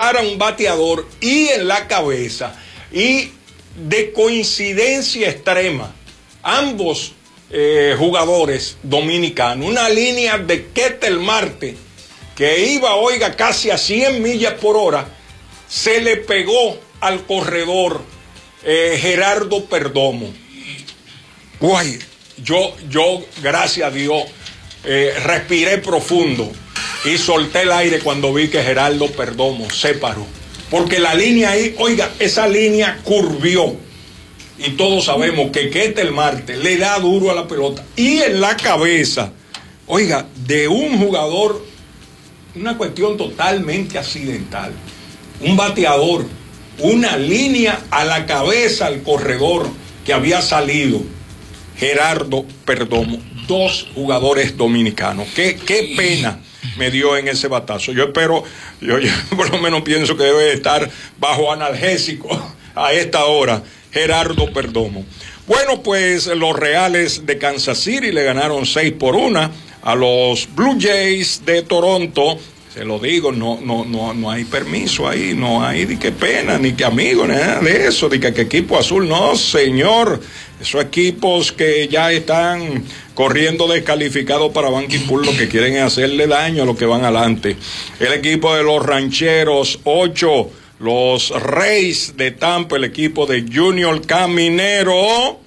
para un bateador y en la cabeza, y de coincidencia extrema, ambos jugadores dominicanos, una línea de Ketel Marte que iba, oiga, casi a 100 millas por hora, se le pegó al corredor Gerardo Perdomo. Guay, yo gracias a Dios, respiré profundo y solté el aire cuando vi que Gerardo Perdomo se paró. Porque la línea ahí, oiga, esa línea curvió. Y todos sabemos que Ketel Marte le da duro a la pelota. Y en la cabeza, oiga, de un jugador, una cuestión totalmente accidental. Un bateador, una línea a la cabeza al corredor que había salido. Gerardo Perdomo, 2 jugadores dominicanos. Qué pena me dio en ese batazo. Yo espero, yo por lo menos pienso que debe estar bajo analgésico a esta hora, Gerardo Perdomo. Bueno, pues los Reales de Kansas City le ganaron 6-1 a los Blue Jays de Toronto. Se lo digo, no hay permiso ahí, no hay ni que pena, ni que amigo, nada de eso, de que equipo azul, no señor, esos equipos que ya están corriendo descalificados para Banking Pool, lo que quieren es hacerle daño a los que van adelante. El equipo de los Rancheros, 8, los Rays de Tampa, el equipo de Junior Caminero,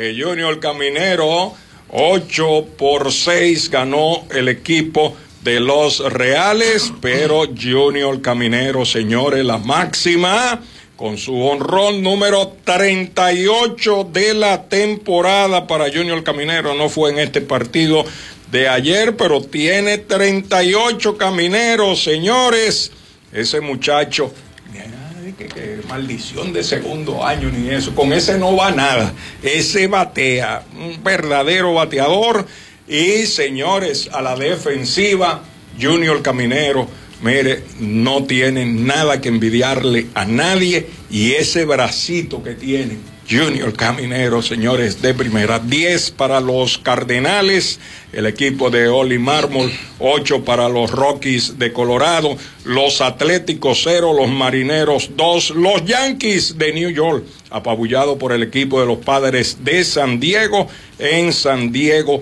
8-6 ganó el equipo de los Reales, pero Junior Caminero, señores, la máxima, con su honrón número 38 de la temporada para Junior Caminero. No fue en este partido de ayer, pero tiene 38 Camineros, señores. Ese muchacho, que maldición de segundo año ni eso, con ese no va nada. Ese batea, un verdadero bateador. Y señores, a la defensiva, Junior Caminero, mire, no tiene nada que envidiarle a nadie, y ese bracito que tiene Junior Caminero, señores, de primera. 10 para los Cardenales, el equipo de Oli Marmol, 8 para los Rockies de Colorado, los Atléticos 0, los Marineros 2, los Yankees de New York, apabullado por el equipo de los Padres de San Diego, en San Diego,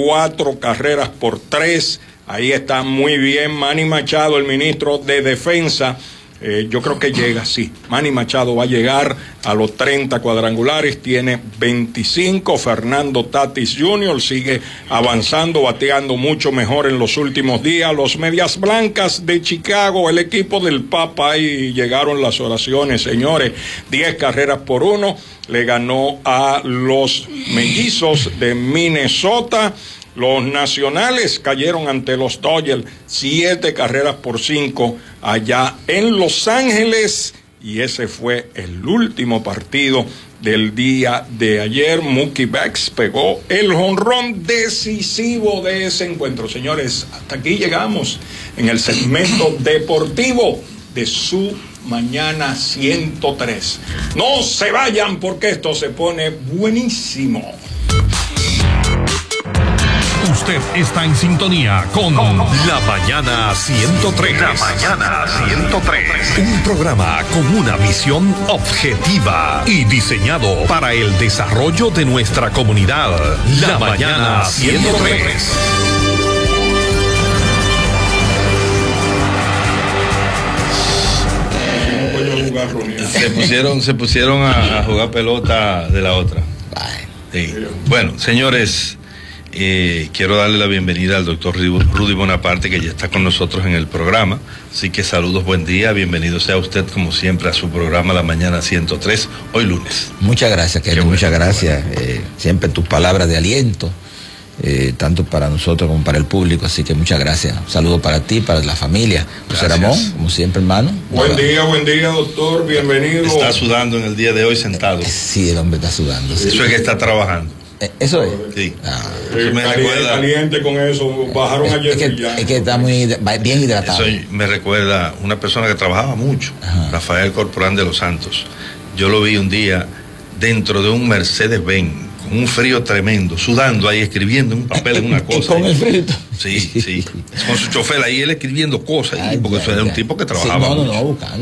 4-3. Ahí está muy bien Manny Machado, el ministro de Defensa. Yo creo que llega, sí. Manny Machado va a llegar a los 30 cuadrangulares, tiene 25. Fernando Tatis Jr. sigue avanzando, bateando mucho mejor en los últimos días. Los Medias Blancas de Chicago, el equipo del Papa, y llegaron las oraciones, señores. 10-1 le ganó a los Mellizos de Minnesota. Los Nacionales cayeron ante los Dodgers 7-5 allá en Los Ángeles, y ese fue el último partido del día de ayer. Mookie Betts pegó el jonrón decisivo de ese encuentro. Señores, hasta aquí llegamos en el segmento deportivo de su Mañana 103. No se vayan, porque esto se pone buenísimo. Usted está en sintonía con La Mañana 103. La Mañana 103. Un programa con una visión objetiva y diseñado para el desarrollo de nuestra comunidad. La Mañana 103. Se pusieron a jugar pelota de la otra. Sí. Bueno, señores, quiero darle la bienvenida al doctor Rudy Bonaparte, que ya está con nosotros en el programa. Así que saludos, buen día, bienvenido sea usted como siempre a su programa La Mañana 103, hoy lunes. Muchas gracias, Kevin, muchas gracias. Siempre tus palabras de aliento, tanto para nosotros como para el público, así que muchas gracias. Un saludo para ti, para la familia. José Ramón, como siempre, hermano. Buen día, doctor, bienvenido. Está sudando en el día de hoy sentado. Sí, el hombre está sudando. Sí. Eso es que está trabajando. ¿Eso es? Sí. Caliente con eso, bajaron ayer. Es que está muy bien hidratado. Eso me recuerda una persona que trabajaba mucho, Rafael Corporán de los Santos. Yo lo vi un día dentro de un Mercedes-Benz, con un frío tremendo, sudando ahí, escribiendo en un papel, en una cosa. ¿Con el frío? Sí. Con su chofer ahí, él escribiendo cosas, porque eso era un tipo que trabajaba mucho. Buscando.